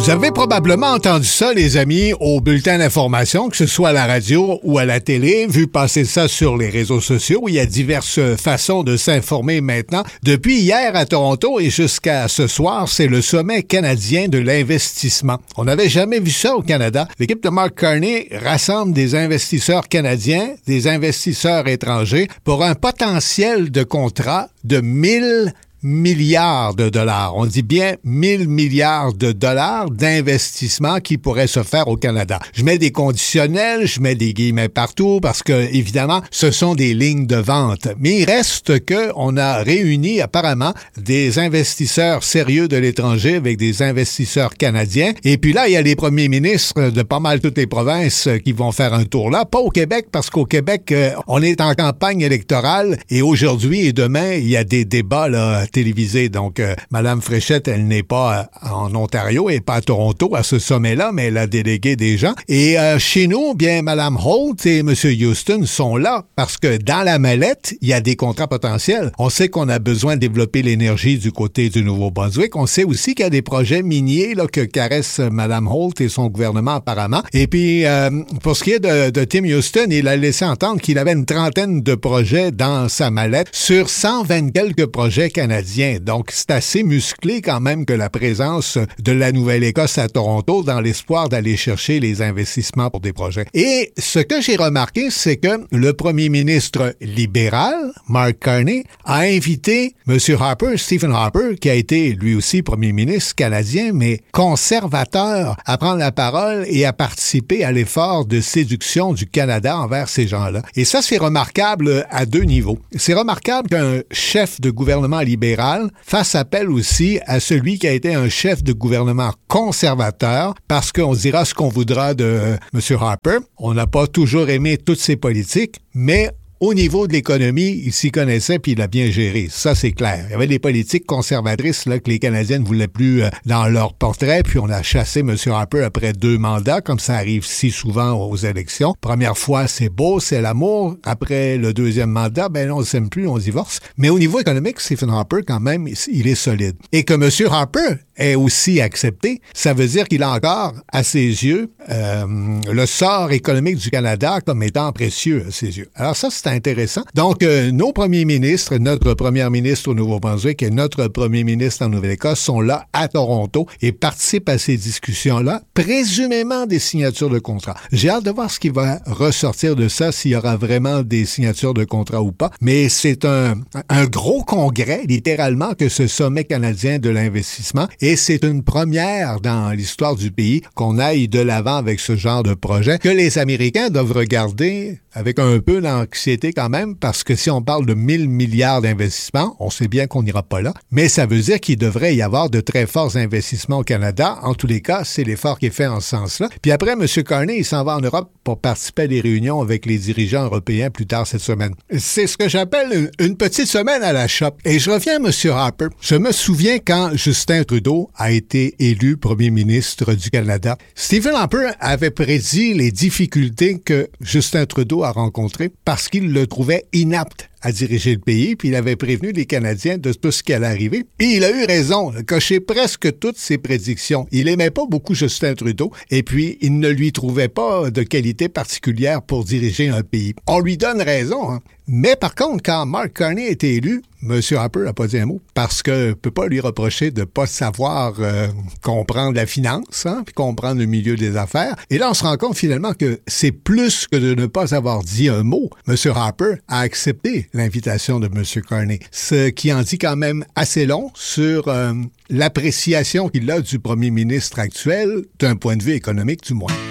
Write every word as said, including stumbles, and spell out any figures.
Vous avez probablement entendu ça, les amis, au bulletin d'information, que ce soit à la radio ou à la télé, vu passer ça sur les réseaux sociaux, où il y a diverses façons de s'informer maintenant. Depuis hier à Toronto et jusqu'à ce soir, c'est le sommet canadien de l'investissement. On n'avait jamais vu ça au Canada. L'équipe de Mark Carney rassemble des investisseurs canadiens, des investisseurs étrangers, pour un potentiel de contrat de mille milliards de dollars. On dit bien mille milliards de dollars d'investissement qui pourraient se faire au Canada. Je mets des conditionnels, je mets des guillemets partout parce que, évidemment, ce sont des lignes de vente. Mais il reste que on a réuni apparemment des investisseurs sérieux de l'étranger avec des investisseurs canadiens. Et puis là, il y a les premiers ministres de pas mal toutes les provinces qui vont faire un tour là. Pas au Québec parce qu'au Québec, on est en campagne électorale et aujourd'hui et demain, il y a des débats là télévisée. Donc, euh, Mme Fréchette, elle n'est pas euh, en Ontario et pas à Toronto à ce sommet-là, mais elle a délégué des gens. Et euh, chez nous, bien, Mme Holt et M. Houston sont là parce que dans la mallette, il y a des contrats potentiels. On sait qu'on a besoin de développer l'énergie du côté du Nouveau-Brunswick. On sait aussi qu'il y a des projets miniers là, que caresse Mme Holt et son gouvernement apparemment. Et puis, euh, pour ce qui est de, de Tim Houston, il a laissé entendre qu'il avait une trentaine de projets dans sa mallette sur cent vingt quelques projets canadiens. Donc, c'est assez musclé quand même que la présence de la Nouvelle-Écosse à Toronto dans l'espoir d'aller chercher les investissements pour des projets. Et ce que j'ai remarqué, c'est que le premier ministre libéral, Mark Carney, a invité M. Harper, Stephen Harper, qui a été lui aussi premier ministre canadien, mais conservateur, à prendre la parole et à participer à l'effort de séduction du Canada envers ces gens-là. Et ça, c'est remarquable à deux niveaux. C'est remarquable qu'un chef de gouvernement libéral fasse appel aussi à celui qui a été un chef de gouvernement conservateur, parce qu'on dira ce qu'on voudra de euh, M. Harper. On n'a pas toujours aimé toutes ses politiques, mais au niveau de l'économie, il s'y connaissait puis il a bien géré. Ça, c'est clair. Il y avait des politiques conservatrices là que les Canadiens ne voulaient plus euh, dans leur portrait, puis on a chassé M. Harper après deux mandats, comme ça arrive si souvent aux élections. Première fois, c'est beau, c'est l'amour. Après le deuxième mandat, ben non, on ne s'aime plus, on divorce. Mais au niveau économique, Stephen Harper, quand même, il est solide. Et que M. Harper est aussi accepté, ça veut dire qu'il a encore, à ses yeux, euh, le sort économique du Canada comme étant précieux à ses yeux. Alors ça, c'est intéressant. Donc, euh, nos premiers ministres, notre première ministre au Nouveau-Brunswick et notre premier ministre en Nouvelle-Écosse sont là à Toronto et participent à ces discussions-là, présumément des signatures de contrats. J'ai hâte de voir ce qui va ressortir de ça, s'il y aura vraiment des signatures de contrats ou pas. Mais c'est un, un gros congrès, littéralement, que ce sommet canadien de l'investissement. Et c'est une première dans l'histoire du pays qu'on aille de l'avant avec ce genre de projet que les Américains doivent regarder avec un peu d'anxiété quand même, parce que si on parle de mille milliards d'investissements, on sait bien qu'on n'ira pas là, mais ça veut dire qu'il devrait y avoir de très forts investissements au Canada. En tous les cas, c'est l'effort qui est fait en ce sens-là. Puis après, M. Carney, il s'en va en Europe pour participer à des réunions avec les dirigeants européens plus tard cette semaine. C'est ce que j'appelle une, une petite semaine à la shop. Et je reviens à M. Harper. Je me souviens quand Justin Trudeau a été élu premier ministre du Canada. Stephen Harper avait prédit les difficultés que Justin Trudeau a rencontrées parce qu'il le trouvait inapte à diriger le pays, puis il avait prévenu les Canadiens de tout ce qui allait arriver. Et il a eu raison, il a coché presque toutes ses prédictions. Il aimait pas beaucoup Justin Trudeau, et puis il ne lui trouvait pas de qualité particulière pour diriger un pays. On lui donne raison, hein. Mais par contre, quand Mark Carney a été élu, M. Harper n'a pas dit un mot, parce que peut pas lui reprocher de pas savoir euh, comprendre la finance, hein, puis comprendre le milieu des affaires. Et là, on se rend compte finalement que c'est plus que de ne pas avoir dit un mot. M. Harper a accepté l'invitation de M. Carney, ce qui en dit quand même assez long sur euh, l'appréciation qu'il a du premier ministre actuel, d'un point de vue économique du moins.